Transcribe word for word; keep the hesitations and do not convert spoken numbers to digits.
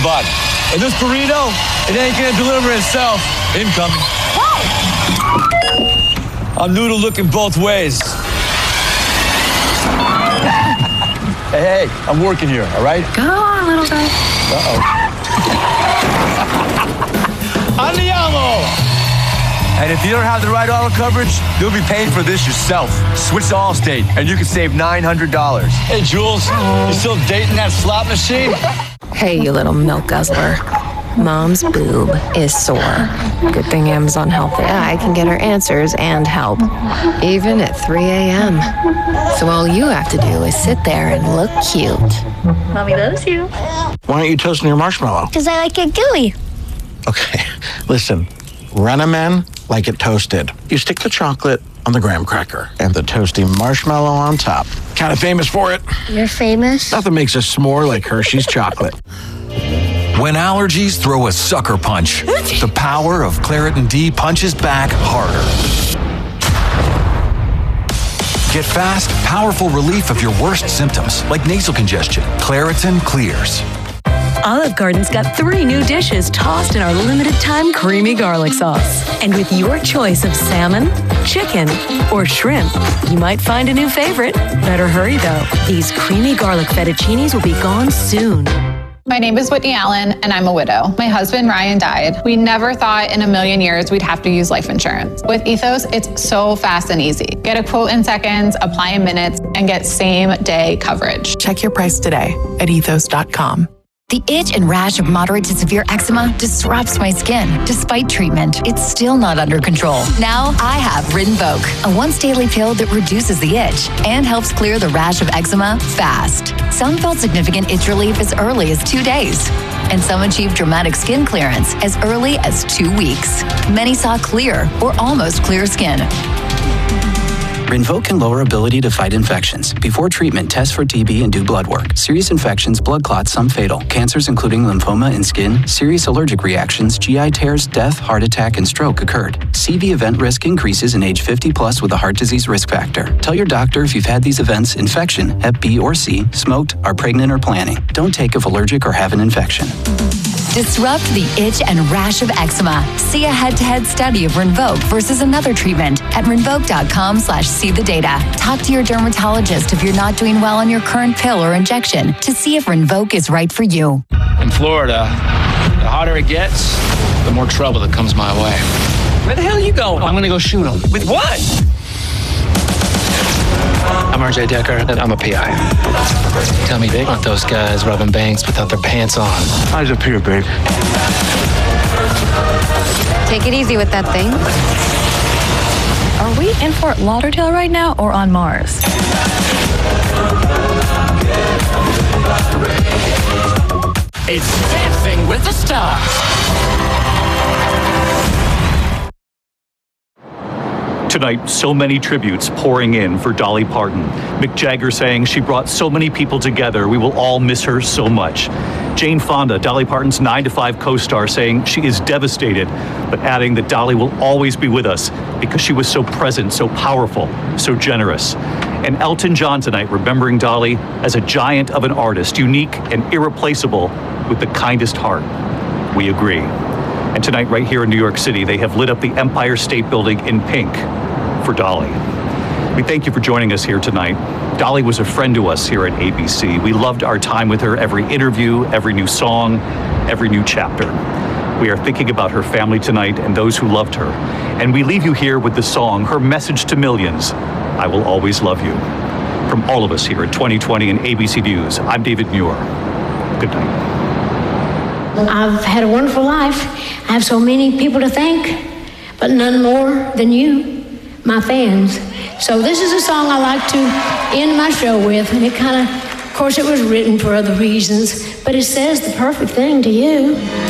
butt. And this burrito, it ain't gonna deliver itself. Incoming. I'm noodle looking both ways. Hey, hey, I'm working here, all right? Go on, little guy. Uh-oh. Andiamo! And if you don't have the right auto coverage, you'll be paying for this yourself. Switch to Allstate, and you can save nine hundred dollars. Hey, Jules, you still dating that slot machine? Hey, you little milk guzzler. Mom's boob is sore. Good thing Amazon Help A I can get her answers and help, even at three a.m. So all you have to do is sit there and look cute. Mommy loves you. Why aren't you toasting your marshmallow? Because I like it gooey. Okay, listen. Renamen like it toasted. You stick the chocolate on the graham cracker and the toasty marshmallow on top. Kind of famous for it. You're famous? Nothing makes a s'more like Hershey's chocolate. When allergies throw a sucker punch, the power of Claritin D punches back harder. Get fast, powerful relief of your worst symptoms, like nasal congestion. Claritin clears. Olive Garden's got three new dishes tossed in our limited-time creamy garlic sauce. And with your choice of salmon, chicken, or shrimp, you might find a new favorite. Better hurry, though. These creamy garlic fettuccinis will be gone soon. My name is Whitney Allen, and I'm a widow. My husband, Ryan, died. We never thought in a million years we'd have to use life insurance. With Ethos, it's so fast and easy. Get a quote in seconds, apply in minutes, and get same-day coverage. Check your price today at ethos dot com. The itch and rash of moderate to severe eczema disrupts my skin. Despite treatment, it's still not under control. Now I have Rinvoq, a once daily pill that reduces the itch and helps clear the rash of eczema fast. Some felt significant itch relief as early as two days, and some achieved dramatic skin clearance as early as two weeks. Many saw clear or almost clear skin. Rinvoq can lower ability to fight infections. Before treatment, test for T B and do blood work. Serious infections, blood clots, some fatal. Cancers including lymphoma and skin, serious allergic reactions, G I tears, death, heart attack, and stroke occurred. C V event risk increases in age fifty plus with a heart disease risk factor. Tell your doctor if you've had these events: infection, Hep B or C, smoked, are pregnant or planning. Don't take if allergic or have an infection. Disrupt the itch and rash of eczema. See a head-to-head study of Rinvoq versus another treatment at rinvoq dot com slash see the data. Talk to your dermatologist if you're not doing well on your current pill or injection to see if Rinvoq is right for you. In Florida, the hotter it gets, the more trouble that comes my way. Where the hell are you going? I'm gonna go shoot him. With what? I'm R J Decker, and I'm a P I. Tell me they want those guys robbing banks without their pants on. Eyes up here, babe. Take it easy with that thing. Are we in Fort Lauderdale right now or on Mars? It's Dancing with the Stars. Tonight, so many tributes pouring in for Dolly Parton. Mick Jagger saying she brought so many people together, we will all miss her so much. Jane Fonda, Dolly Parton's nine to five co-star, saying she is devastated, but adding that Dolly will always be with us because she was so present, so powerful, so generous. And Elton John tonight remembering Dolly as a giant of an artist, unique and irreplaceable with the kindest heart. We agree. And tonight, right here in New York City, they have lit up the Empire State Building in pink for Dolly. We thank you for joining us here tonight. Dolly was a friend to us here at A B C. We loved our time with her, every interview, every new song, every new chapter. We are thinking about her family tonight and those who loved her. And we leave you here with the song, her message to millions, I Will Always Love You. From all of us here at twenty twenty and A B C News, I'm David Muir. Good night. I've had a wonderful life. I have so many people to thank, but none more than you, my fans. So this is a song I like to end my show with, and it kind of, of course, it was written for other reasons, but it says the perfect thing to you.